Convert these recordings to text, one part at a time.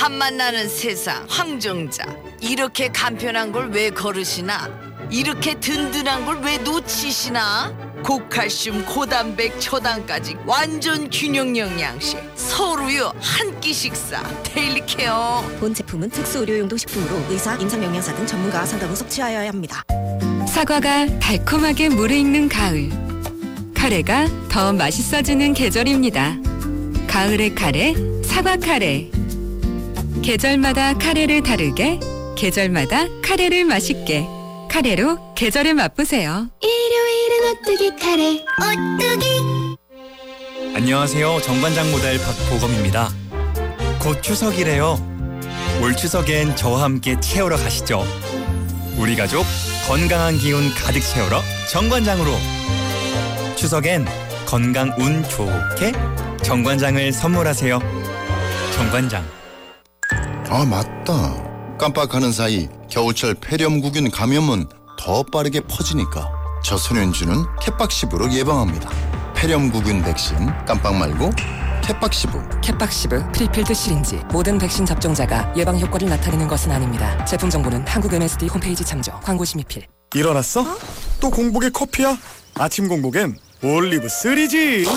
한맛 나는 세상 황정자. 이렇게 간편한 걸 왜 거르시나? 이렇게 든든한 걸 왜 놓치시나? 고칼슘, 고단백, 초당까지 완전 균형 영양식. 서로요 한 끼 식사. 데일리케어. 본 제품은 특수 의료용도 식품으로 의사, 임상영양사 등 전문가 상담 후 섭취하여야 합니다. 사과가 달콤하게 무르익는 가을. 카레가 더 맛있어지는 계절입니다. 가을의 카레, 사과 카레. 계절마다 카레를 다르게, 계절마다 카레를 맛있게. 카레로 계절을 맛보세요. 일요일은 오뚜기 카레, 오뚜기. 안녕하세요. 정관장 모델 박보검입니다. 곧 추석이래요. 올 추석엔 저와 함께 채우러 가시죠. 우리 가족 건강한 기운 가득 채우러 정관장으로. 추석엔 건강 운 좋게 정관장을 선물하세요. 정관장. 아, 맞다. 깜빡하는 사이 겨울철 폐렴구균 감염은 더 빠르게 퍼지니까 저소년주는 캣박시브로 예방합니다. 폐렴구균 백신 깜빡 말고 캣박시브. 캣박시브 프리필드 시린지. 모든 백신 접종자가 예방 효과를 나타내는 것은 아닙니다. 제품 정보는 한국 MSD 홈페이지 참조. 광고 심의필. 일어났어? 또 공복에 커피야? 아침 공복엔 올리브 3지.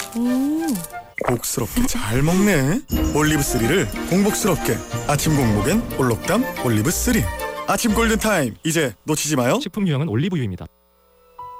복스럽게 잘 먹네. 올리브 3를 공복스럽게. 아침 공복엔 올록담 올리브 3. 아침 골든타임 이제 놓치지 마요. 식품 유형은 올리브유입니다.